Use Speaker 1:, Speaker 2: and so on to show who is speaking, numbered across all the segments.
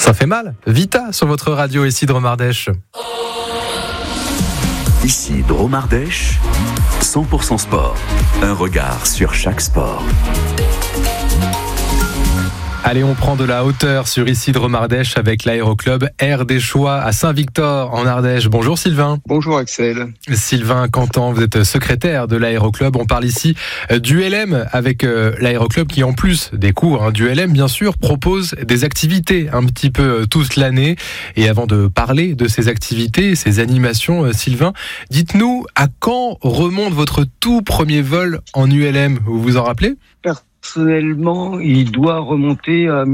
Speaker 1: Ça fait mal. Vita sur votre radio, ici Dromardèche.
Speaker 2: Ici Dromardèche, 100% sport. Un regard sur chaque sport.
Speaker 1: Allez, on prend de la hauteur sur ici Dromardèche avec l'aéroclub Air des Choix à Saint-Victor en Ardèche. Bonjour Sylvain.
Speaker 3: Bonjour Axel.
Speaker 1: Sylvain Cantan, vous êtes secrétaire de l'aéroclub. On parle ici du LM avec l'aéroclub qui, en plus des cours du LM, bien sûr, propose des activités un petit peu toute l'année. Et avant de parler de ces activités, ces animations, Sylvain, dites-nous à quand remonte votre tout premier vol en ULM, vous vous en rappelez ?
Speaker 3: Personnellement, il doit remonter à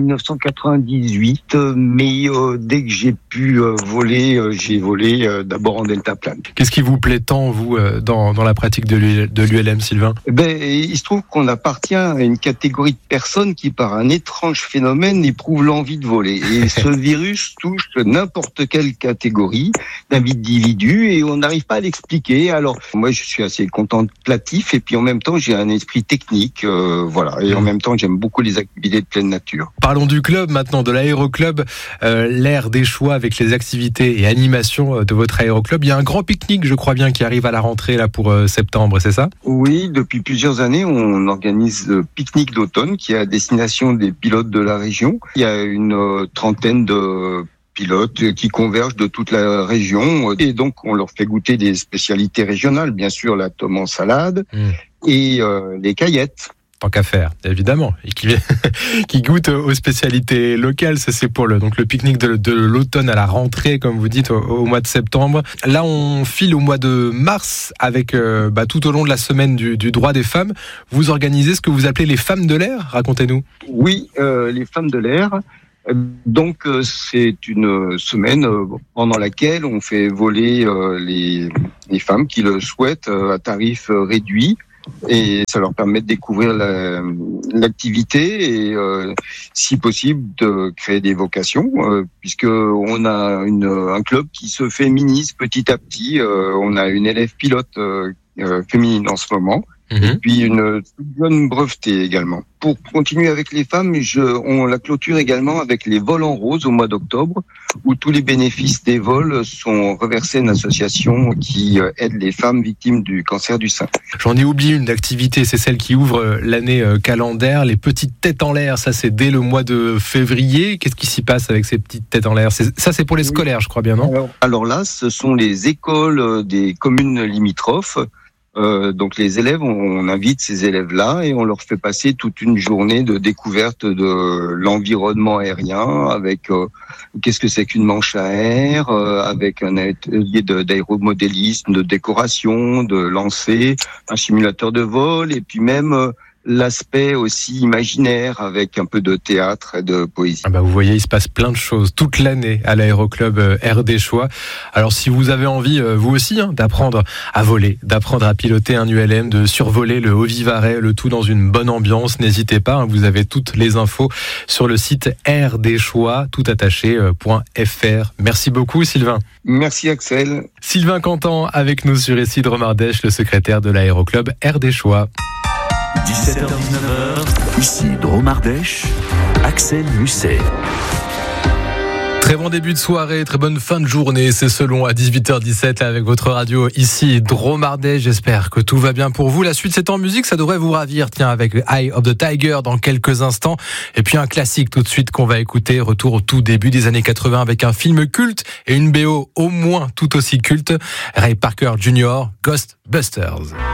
Speaker 3: 1998, mais dès que j'ai pu voler, j'ai volé d'abord en deltaplane.
Speaker 1: Qu'est-ce qui vous plaît tant, vous, dans la pratique de l'ULM, Sylvain ?
Speaker 3: Il se trouve qu'on appartient à une catégorie de personnes qui, par un étrange phénomène, éprouvent l'envie de voler. Et ce virus touche n'importe quelle catégorie d'individus et on n'arrive pas à l'expliquer. Alors, moi, je suis assez contemplatif et puis en même temps, j'ai un esprit technique, voilà. Et en même temps, j'aime beaucoup les activités de pleine nature.
Speaker 1: Parlons du club maintenant, de l'aéroclub, l'Air des Choix avec les activités et animations de votre aéroclub. Il y a un grand pique-nique, je crois bien, qui arrive à la rentrée là pour septembre, c'est ça ?
Speaker 3: Oui, depuis plusieurs années, on organise le pique-nique d'automne qui est à destination des pilotes de la région. Il y a une trentaine de pilotes qui convergent de toute la région et donc on leur fait goûter des spécialités régionales, bien sûr la tome en salade et les caillettes.
Speaker 1: Tant qu'à faire, évidemment, et qui goûte aux spécialités locales. Ça, c'est pour le pique-nique de l'automne à la rentrée, comme vous dites, au mois de septembre. Là, on file au mois de mars avec tout au long de la semaine du droit des femmes. Vous organisez ce que vous appelez les femmes de l'air. Racontez-nous.
Speaker 3: Oui, les femmes de l'air. Donc, c'est une semaine pendant laquelle on fait voler les femmes qui le souhaitent à tarif réduit. Et ça leur permet de découvrir l'activité et, si possible, de créer des vocations, puisque on a un club qui se féminise petit à petit. On a une élève pilote féminine en ce moment. Et puis une jeune brevetée également. Pour continuer avec les femmes, on la clôture également avec les vols en rose au mois d'octobre, où tous les bénéfices des vols sont reversés à une association qui aide les femmes victimes du cancer du sein.
Speaker 1: J'en ai oublié une activité, c'est celle qui ouvre l'année calendaire, les petites têtes en l'air. Ça, c'est dès le mois de février. Qu'est-ce qui s'y passe avec ces petites têtes en l'air ? Ça, c'est pour les scolaires, je crois bien, non ?
Speaker 3: Alors là, ce sont les écoles des communes limitrophes. Donc les élèves, on invite ces élèves-là et on leur fait passer toute une journée de découverte de l'environnement aérien avec qu'est-ce que c'est qu'une manche à air, avec un atelier d'aéromodélisme, de décoration, de lancer, un simulateur de vol et puis même l'aspect aussi imaginaire avec un peu de théâtre et de poésie.
Speaker 1: Vous voyez, il se passe plein de choses toute l'année à l'aéroclub Air des Choix. Alors si vous avez envie, vous aussi, d'apprendre à voler, d'apprendre à piloter un ULM, de survoler le Haut-Vivarais, le tout dans une bonne ambiance, n'hésitez pas, vous avez toutes les infos sur le site airdeschoix, toutattaché.fr. Merci beaucoup Sylvain.
Speaker 3: Merci Axel.
Speaker 1: Sylvain Cantan avec nous sur ici Dromardèche, le secrétaire de l'aéroclub Air des Choix.
Speaker 2: 17h-19h, ici Dromardèche, Axel Musset.
Speaker 1: Très bon début de soirée, très bonne fin de journée, c'est selon à 18h17 là, avec votre radio ici Dromardèche. J'espère que tout va bien pour vous. La suite c'est en musique, ça devrait vous ravir. Tiens, avec Eye of the Tiger dans quelques instants. Et puis un classique tout de suite qu'on va écouter, retour au tout début des années 80 avec un film culte et une BO au moins tout aussi culte. Ray Parker Jr., Ghostbusters.